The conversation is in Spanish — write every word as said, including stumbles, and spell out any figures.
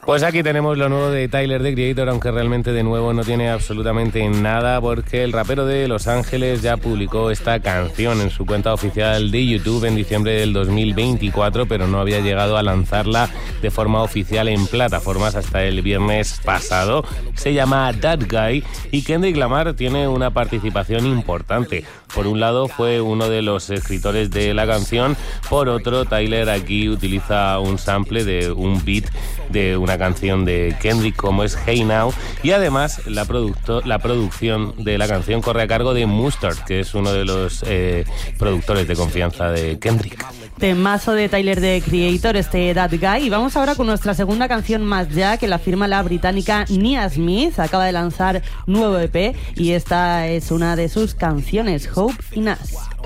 Pues aquí tenemos lo nuevo de Tyler, The Creator, aunque realmente de nuevo no tiene absolutamente nada, porque el rapero de Los Ángeles ya publicó esta canción en su cuenta oficial de YouTube en diciembre del dos mil veinticuatro, pero no había llegado a lanzarla de forma oficial en plataformas hasta el viernes pasado. Se llama That Guy y Kendrick Lamar tiene una participación importante. Por un lado fue uno de los escritores de la canción, por otro Tyler aquí utiliza un sample de un beat de una canción de Kendrick como es Hey Now, y además la, producto, la producción de la canción corre a cargo de Mustard, que es uno de los eh, productores de confianza de Kendrick. Temazo de Tyler, The Creator, este That Guy. Y vamos ahora con nuestra segunda canción más ya, que la firma la británica Nia Smith. Acaba de lanzar nuevo E P y esta es una de sus canciones, Hope in Us.